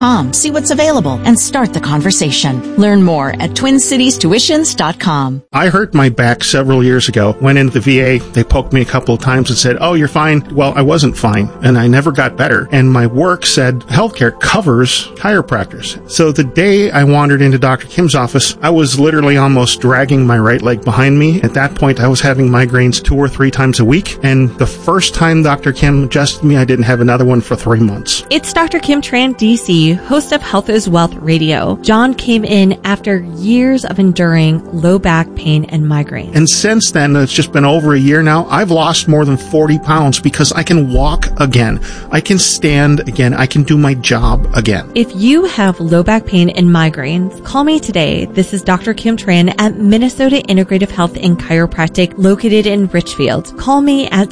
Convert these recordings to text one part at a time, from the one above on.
See what's available and start the conversation. Learn more at TwinCitiesTuitions.com. I hurt my back several years ago. Went into the VA. They poked me a couple of times and said, "Oh, you're fine." Well, I wasn't fine, and I never got better. And my work said healthcare covers chiropractors. So the day I wandered into Dr. Kim's office, I was literally almost dragging my right leg behind me. At that point, I was having migraines 2 or 3 times a week. And the first time Dr. Kim adjusted me, I didn't have another one for 3 months. It's Dr. Kim Tran, DC, host of Health is Wealth Radio. John came in after years of enduring low back pain and migraine. And since then, it's just been over a year now, I've lost more than 40 pounds because I can walk again. I can stand again. I can do my job again. If you have low back pain and migraines, call me today. This is Dr. Kim Tran at Minnesota Integrative Health and Chiropractic located in Richfield. Call me at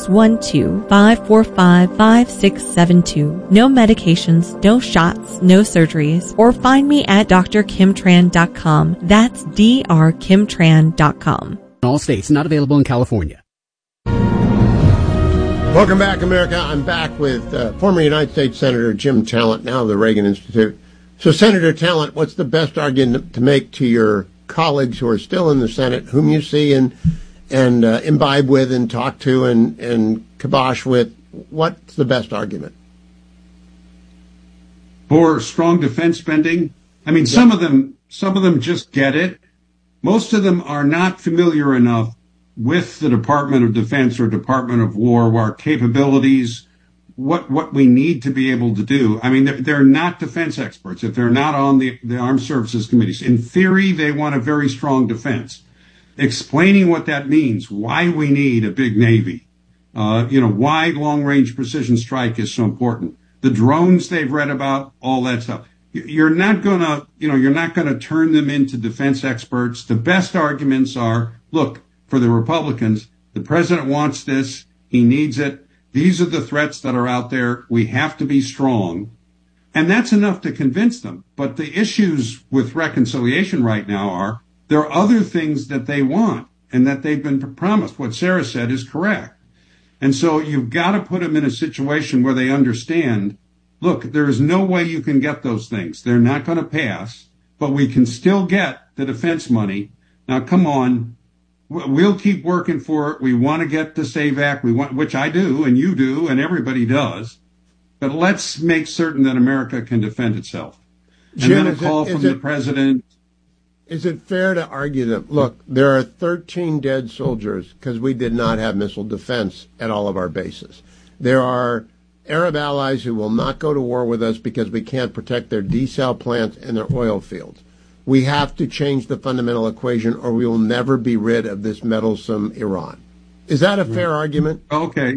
612-545-5672. No medications, no shots, no surgeries, or find me at drkimtran.com. That's drkimtran.com. All states, not available in California. Welcome back, America. I'm back with former United States Senator Jim Talent, now of the Reagan Institute. So, Senator Talent, what's the best argument to make to your colleagues who are still in the Senate, whom you see and imbibe with and talk to and kibosh with? What's the best argument? For strong defense spending, I mean, some of them just get it. Most of them are not familiar enough with the Department of Defense or Department of War, our capabilities, what we need to be able to do. I mean, they're not defense experts if they're not on the Armed Services Committees. In theory, they want a very strong defense. Explaining what that means, why we need a big Navy, why long-range precision strike is so important. The drones they've read about, all that stuff. You're not gonna turn them into defense experts. The best arguments are, look, for the Republicans, the president wants this. He needs it. These are the threats that are out there. We have to be strong. And that's enough to convince them. But the issues with reconciliation right now are there are other things that they want and that they've been promised. What Sarah said is correct. And so you've got to put them in a situation where they understand, look, there is no way you can get those things. They're not going to pass, but we can still get the defense money. Now, come on. We'll keep working for it. We want to get the SAVE Act, which I do and you do and everybody does. But let's make certain that America can defend itself. And Jim, then a call from the president. Is it fair to argue that, look, there are 13 dead soldiers because we did not have missile defense at all of our bases. There are Arab allies who will not go to war with us because we can't protect their desal plants and their oil fields. We have to change the fundamental equation or we will never be rid of this meddlesome Iran. Is that a fair argument? Okay.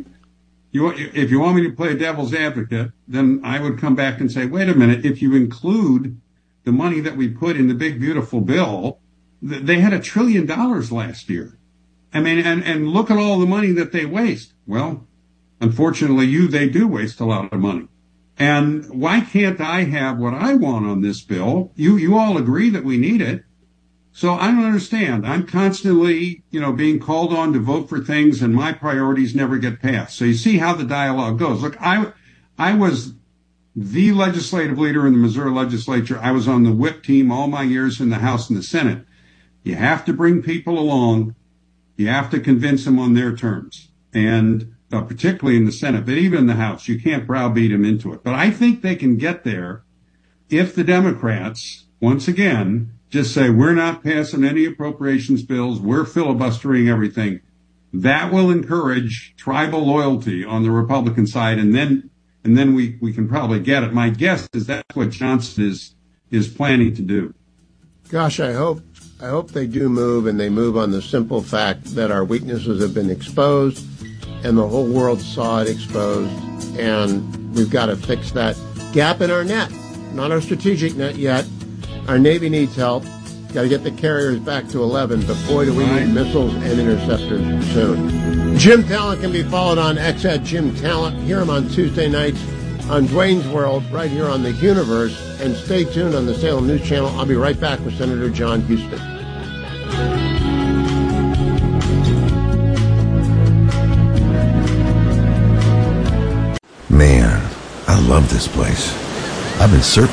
If you want me to play devil's advocate, then I would come back and say, wait a minute, if you include the money that we put in the big, beautiful bill, they had $1 trillion last year. I mean, and look at all the money that they waste. Well, unfortunately, they do waste a lot of money. And why can't I have what I want on this bill? You all agree that we need it. So I don't understand. I'm constantly, being called on to vote for things and my priorities never get passed. So you see how the dialogue goes. Look, I was the legislative leader in the Missouri legislature. I was on the whip team all my years in the House and the Senate. You have to bring people along. You have to convince them on their terms. And particularly in the Senate, but even in the House, you can't browbeat them into it. But I think they can get there if the Democrats, once again, just say, we're not passing any appropriations bills, we're filibustering everything. That will encourage tribal loyalty on the Republican side, and then we can probably get it. My guess is that's what Johnson is planning to do. Gosh, I hope they do move, and they move on the simple fact that our weaknesses have been exposed, and the whole world saw it exposed, and we've got to fix that gap in our net. Not our strategic net yet. Our Navy needs help. Got to get the carriers back to 11, but boy, do we need missiles and interceptors soon. Jim Talent can be followed on X at Jim Talent. Hear him on Tuesday nights on Dwayne's World, right here on the Universe, and stay tuned on the Salem News Channel. I'll be right back with Senator John Huston. Man, I love this place. I've been surfing